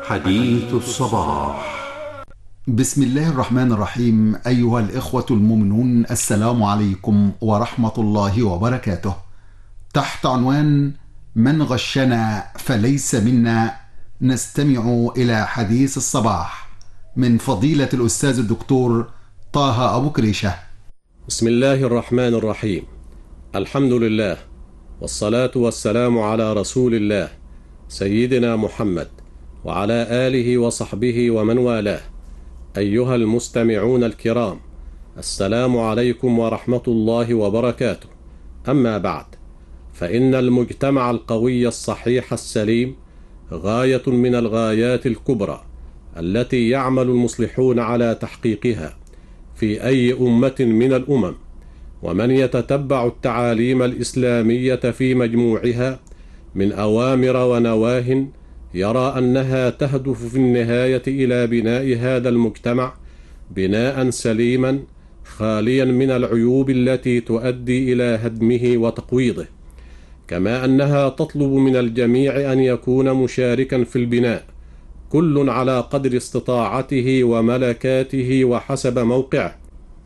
حديث الصباح. بسم الله الرحمن الرحيم. أيها الإخوة المؤمنون، السلام عليكم ورحمة الله وبركاته. تحت عنوان من غشنا فليس منا، نستمع إلى حديث الصباح من فضيلة الأستاذ الدكتور طه أبو كريشة. بسم الله الرحمن الرحيم. الحمد لله، والصلاة والسلام على رسول الله سيدنا محمد وعلى آله وصحبه ومن والاه. أيها المستمعون الكرام، السلام عليكم ورحمة الله وبركاته. أما بعد، فإن المجتمع القوي الصحيح السليم غاية من الغايات الكبرى التي يعمل المصلحون على تحقيقها في أي أمة من الأمم. ومن يتتبع التعاليم الإسلامية في مجموعها من أوامر ونواه يرى أنها تهدف في النهاية إلى بناء هذا المجتمع بناء سليما خاليا من العيوب التي تؤدي إلى هدمه وتقويضه، كما أنها تطلب من الجميع أن يكون مشاركا في البناء، كل على قدر استطاعته وملكاته وحسب موقعه،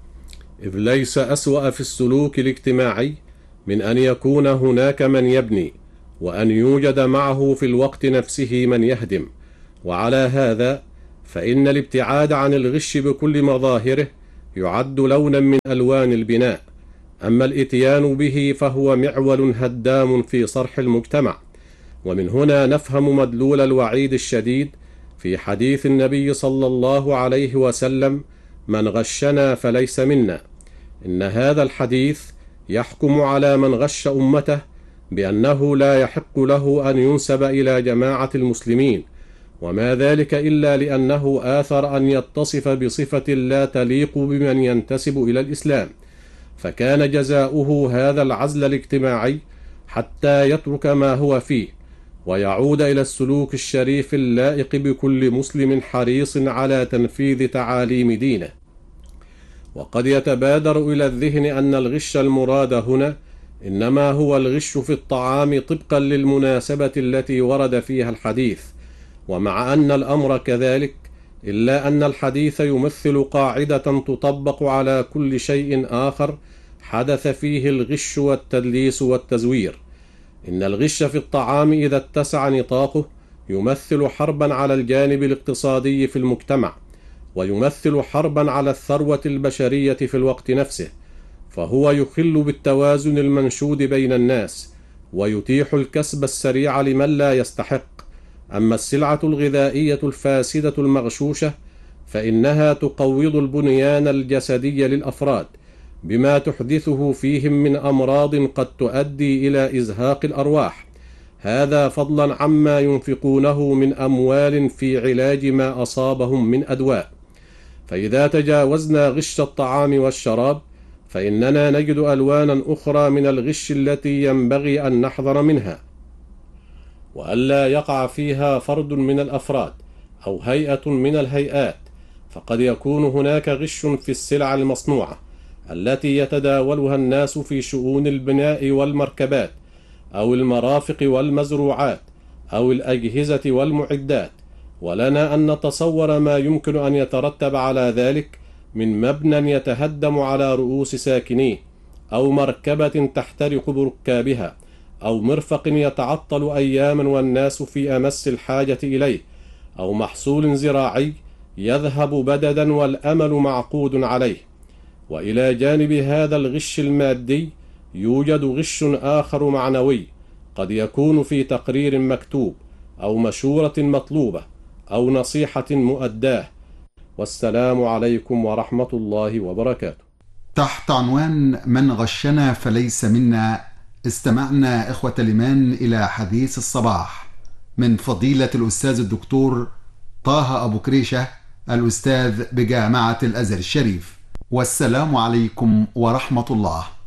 إذ ليس أسوأ في السلوك الاجتماعي من أن يكون هناك من يبني وأن يوجد معه في الوقت نفسه من يهدم. وعلى هذا فإن الابتعاد عن الغش بكل مظاهره يعد لونا من ألوان البناء، أما الإتيان به فهو معول هدام في صرح المجتمع. ومن هنا نفهم مدلول الوعيد الشديد في حديث النبي صلى الله عليه وسلم: من غشنا فليس منا. إن هذا الحديث يحكم على من غش أمته بأنه لا يحق له أن ينسب إلى جماعة المسلمين، وما ذلك إلا لأنه آثر أن يتصف بصفة لا تليق بمن ينتسب إلى الإسلام، فكان جزاؤه هذا العزل الاجتماعي حتى يترك ما هو فيه ويعود إلى السلوك الشريف اللائق بكل مسلم حريص على تنفيذ تعاليم دينه. وقد يتبادر إلى الذهن أن الغش المراد هنا إنما هو الغش في الطعام طبقا للمناسبة التي ورد فيها الحديث، ومع أن الأمر كذلك إلا أن الحديث يمثل قاعدة تطبق على كل شيء آخر حدث فيه الغش والتدليس والتزوير. إن الغش في الطعام إذا اتسع نطاقه يمثل حربا على الجانب الاقتصادي في المجتمع، ويمثل حربا على الثروة البشرية في الوقت نفسه، فهو يخل بالتوازن المنشود بين الناس ويتيح الكسب السريع لمن لا يستحق. أما السلعة الغذائية الفاسدة المغشوشة فإنها تقوض البنيان الجسدي للأفراد بما تحدثه فيهم من أمراض قد تؤدي إلى إزهاق الأرواح، هذا فضلا عما ينفقونه من أموال في علاج ما أصابهم من أدواء. فإذا تجاوزنا غش الطعام والشراب فإننا نجد ألوانا أخرى من الغش التي ينبغي أن نحذر منها وألا يقع فيها فرد من الأفراد أو هيئة من الهيئات. فقد يكون هناك غش في السلع المصنوعة التي يتداولها الناس في شؤون البناء والمركبات أو المرافق والمزروعات أو الأجهزة والمعدات، ولنا أن نتصور ما يمكن أن يترتب على ذلك من مبنى يتهدم على رؤوس ساكنيه، أو مركبة تحترق بركابها، أو مرفق يتعطل أياما والناس في أمس الحاجة إليه، أو محصول زراعي يذهب بددا والأمل معقود عليه. وإلى جانب هذا الغش المادي يوجد غش آخر معنوي، قد يكون في تقرير مكتوب أو مشورة مطلوبة أو نصيحة مؤداة. والسلام عليكم ورحمة الله وبركاته. تحت عنوان من غشنا فليس منا، استمعنا إخوة الإيمان إلى حديث الصباح من فضيلة الأستاذ الدكتور طه أبو كريشة، الأستاذ بجامعة الأزهر الشريف. والسلام عليكم ورحمة الله.